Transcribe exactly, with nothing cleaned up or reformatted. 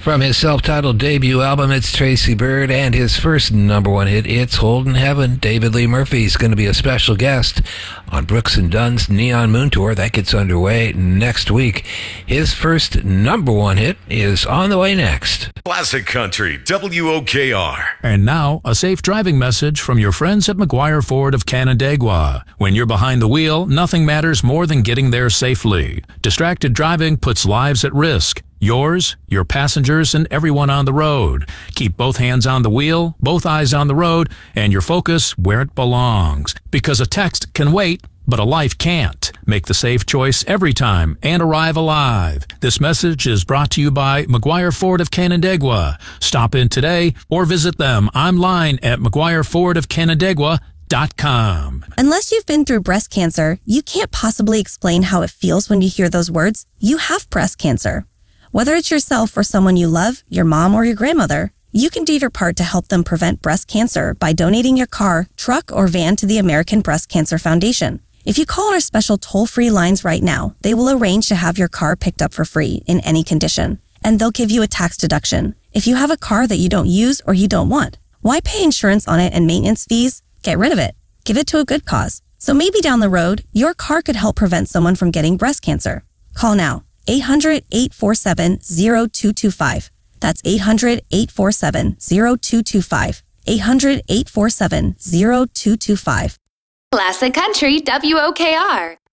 From his self-titled debut album, it's Tracy Byrd, and his first number one hit, It's Holdin' Heaven. David Lee Murphy is going to be a special guest on Brooks and Dunn's Neon Moon Tour. That gets underway next week. His first number one hit is on the way next. Classic Country, W O K R. And now, a safe driving message from your friends at McGuire Ford of Canandaigua. When you're behind the wheel, nothing matters more than getting there safely. Distracted driving puts lives at risk. Yours, your passengers, and everyone on the road. Keep both hands on the wheel, both eyes on the road, and your focus where it belongs. Because a text can wait, but a life can't. Make the safe choice every time and arrive alive. This message is brought to you by McGuire Ford of Canandaigua. Stop in today or visit them online at mcguire ford of canandaigua dot com. Unless you've been through breast cancer, you can't possibly explain how it feels when you hear those words. You have breast cancer. Whether it's yourself or someone you love, your mom or your grandmother, you can do your part to help them prevent breast cancer by donating your car, truck, or van to the American Breast Cancer Foundation. If you call our special toll-free lines right now, they will arrange to have your car picked up for free in any condition, and they'll give you a tax deduction. If you have a car that you don't use or you don't want, why pay insurance on it and maintenance fees? Get rid of it. Give it to a good cause. So maybe down the road, your car could help prevent someone from getting breast cancer. Call now. eight hundred, eight four seven, zero two two five. That's eight hundred, eight four seven, zero two two five. eight hundred, eight four seven, zero two two five. Classic Country, W O K R.